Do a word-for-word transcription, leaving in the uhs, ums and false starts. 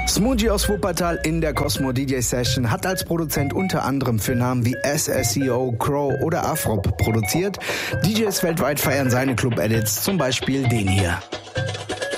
Smoothie aus Wuppertal in der Cosmo D J Session hat als Produzent unter anderem für Namen wie S S E O, Crow oder Afrop produziert. D Js weltweit feiern seine Club-Edits, zum Beispiel den hier.